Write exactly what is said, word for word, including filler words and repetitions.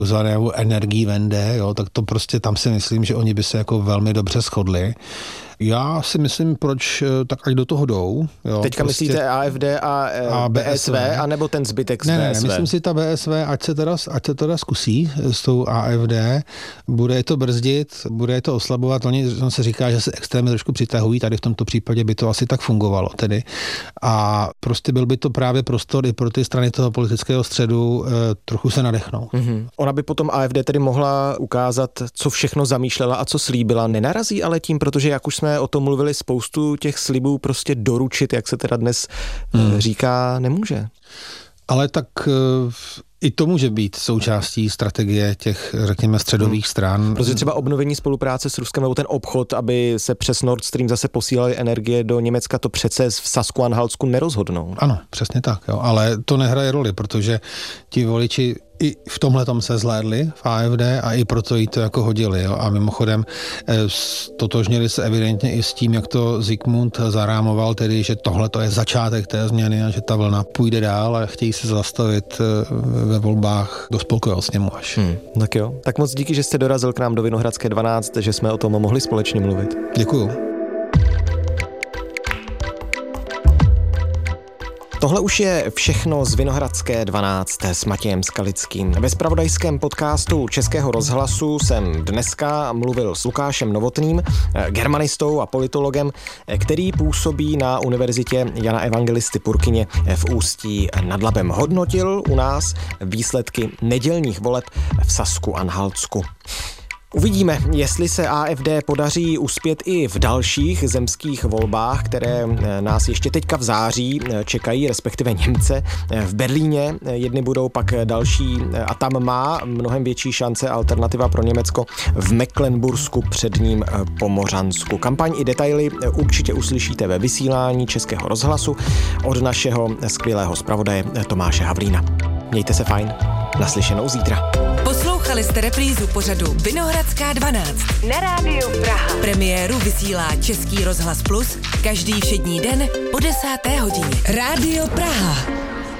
takzvanou Energiewende, jo, tak to prostě tam si myslím, že oni by se jako velmi dobře shodli. Já si myslím, proč tak ať do toho jdou. Jo, Teďka prostě myslíte A F D a, a B S V, anebo ten zbytek z ne, B S V? Ne, ne, myslím si ta B S V, ať se teda, ať se teda zkusí s tou A F D, bude je to brzdit, bude je to oslabovat, oni se říká, že se extrémně trošku přitahují, tady v tomto případě by to asi tak fungovalo tedy. A prostě byl by to právě prostor i pro ty strany toho politického středu eh, trochu se nadechnout. Mm-hmm. Ona by potom A F D tedy mohla ukázat, co všechno zamýšlela a co slíbila. Nenarazí ale tím, protože jak už jsme o tom mluvili, spoustu těch slibů prostě doručit, jak se teda dnes hmm. říká, nemůže. Ale tak i to může být součástí strategie těch, řekněme, středových hmm. stran. Protože třeba obnovení spolupráce s Ruskem nebo ten obchod, aby se přes Nord Stream zase posílaly energie do Německa, to přece v Sasku-Anhaltsku nerozhodnou. Ano, přesně tak, jo. Ale to nehraje roli, protože ti voliči i v tomhle tom se zhlédli v A F D a i proto jí to jako hodili. Jo. A mimochodem totožnili se evidentně i s tím, jak to Zikmund zarámoval, tedy, že tohle to je začátek té změny a že ta vlna půjde dál a chtějí se zastavit ve volbách do spolkového sněmu až. Hmm, tak jo. Tak moc díky, že jste dorazil k nám do Vinohradské dvanáct, že jsme o tom mohli společně mluvit. Děkuju. Tohle už je všechno z Vinohradské dvanáct s Matějem Skalickým. Ve zpravodajském podcastu Českého rozhlasu jsem dneska mluvil s Lukášem Novotným, germanistou a politologem, který působí na Univerzitě Jana Evangelisty Purkyně v Ústí nad Labem. Hodnotil u nás výsledky nedělních voleb v Sasku-Anhaltsku. Uvidíme, jestli se A F D podaří uspět i v dalších zemských volbách, které nás ještě teďka v září čekají, respektive Němce. V Berlíně jedny budou, pak další a tam má mnohem větší šance alternativa pro Německo v Mecklenbursku, předním Pomořansku. Kampaň i detaily určitě uslyšíte ve vysílání Českého rozhlasu od našeho skvělého zpravodaje Tomáše Havlína. Mějte se fajn, naslyšenou zítra. Poslouchali jste reprízu pořadu Vinohradská dvanáct na rádiu Praha. Premiéru vysílá Český rozhlas Plus každý všední den po desáté hodině. Rádio Praha.